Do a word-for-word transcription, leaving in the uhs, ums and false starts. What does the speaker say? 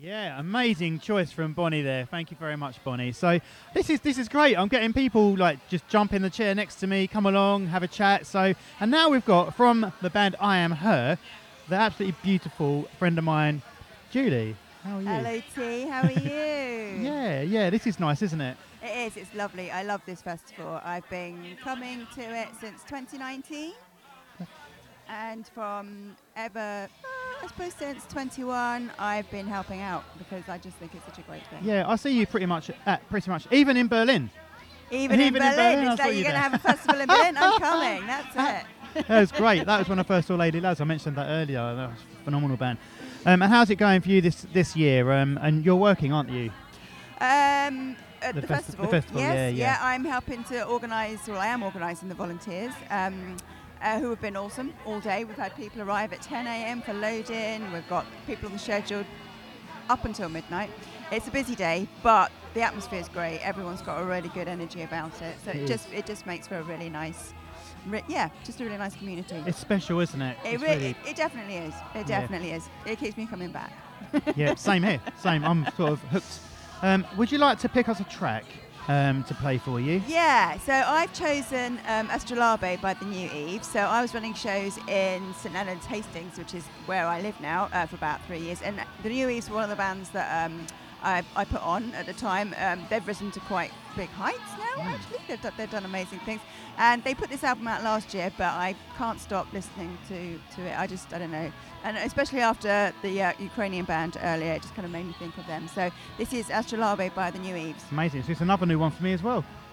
Yeah, amazing choice from Bonnie there. Thank you very much, Bonnie. So this is this is great. I'm getting people like just jump in the chair next to me, come along, have a chat. So and now we've got from the band I Am Her, the absolutely beautiful friend of mine, Julie. How are you? Hello T, how are you? Yeah, yeah. This is nice, isn't it? It is, it's lovely. I love this festival. I've been coming to it since twenty nineteen. And from ever, uh, I suppose since twenty-one, I've been helping out because I just think it's such a great thing. Yeah, I see you pretty much at pretty much even in Berlin. Even, Even in in Berlin, Berlin, I is saw that you you're going to there. have a festival in Berlin? I'm coming, that's it. That was great. That was when I first saw Lady Lads. I mentioned that earlier. That was a phenomenal band. Um, and how's it going for you this this year? Um, and you're working, aren't you? Um, at The the, festi- festival, the festival, yes, yeah, yeah. I'm helping to organise, well, I am organising the volunteers, um, uh, who have been awesome all day. We've had people arrive at ten a.m. for load-in. We've got people on the schedule up until midnight. It's a busy day, but the atmosphere is great. Everyone's got a really good energy about it, so It it, is. just it just makes for a really nice, re- yeah, just a really nice community. It's special, isn't it? It, It's re- really- it, it definitely is. It Yeah. definitely is. It keeps me coming back. yeah, same here. Same. I'm sort of hooked. Um, would you like to pick us a track um, to play for you? Yeah, so I've chosen um, Astrolabe by the New Eve. So I was running shows in St Leonard's Hastings, which is where I live now, uh, for about three years. And the New Eve's one of the bands that um, I, I put on at the time. Um, they've risen to quite big heights now, Mm. actually. They've, done- they've done amazing things. And they put this album out last year, but I can't stop listening to, to it. I just, I don't know. And especially after the uh, Ukrainian band earlier, it just kind of made me think of them. So this is Astrolabe by the New Eves. Amazing. So it's another new one for me as well.